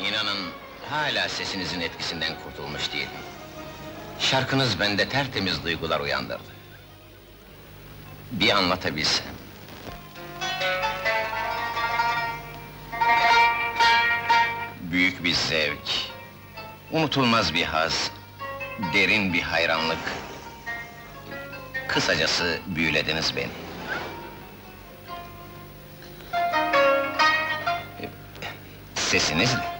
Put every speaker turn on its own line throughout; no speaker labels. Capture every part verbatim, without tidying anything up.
İnanın, hala sesinizin etkisinden kurtulmuş değilim. Şarkınız bende tertemiz duygular uyandırdı. Bir anlatabilsem. Büyük bir zevk, unutulmaz bir haz, derin bir hayranlık. Kısacası büyülediniz beni. Sesinizle.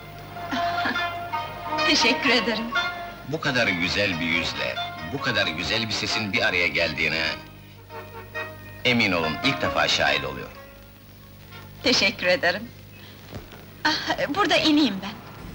Teşekkür ederim.
Bu kadar güzel bir yüzle, bu kadar güzel bir sesin bir araya geldiğine... emin olun, ilk defa şahit oluyorum.
Teşekkür ederim. Ah, burada ineyim ben.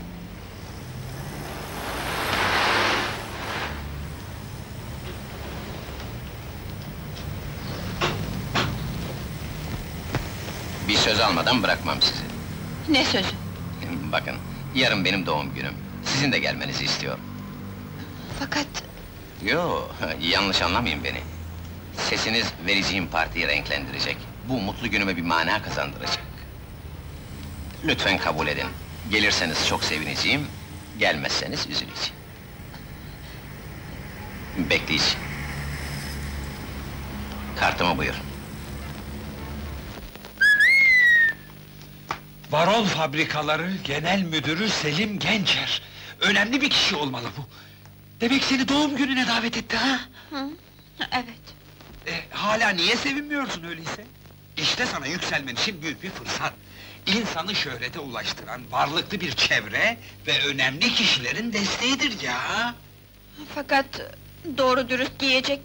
Bir söz almadan bırakmam sizi.
Ne sözü?
Bakın, yarın benim doğum günüm. Sizin de gelmenizi istiyorum.
Fakat...
Yo, yanlış anlamayın beni. Sesiniz vereceğim partiyi renklendirecek. Bu mutlu günüme bir mana kazandıracak. Lütfen kabul edin. Gelirseniz çok sevineceğim, gelmezseniz üzüleceğim. Bekleyeceğim. Kartımı buyurun.
Varol Fabrikaları Genel Müdürü Selim Gençer. Önemli bir kişi olmalı bu. Demek seni doğum gününe davet etti ha?
Hı, evet.
E, hala niye sevinmiyorsun öyleyse? İşte sana yükselmen için büyük bir fırsat. İnsanı şöhrete ulaştıran varlıklı bir çevre ve önemli kişilerin desteğidir ya.
Fakat... doğru dürüst giyecek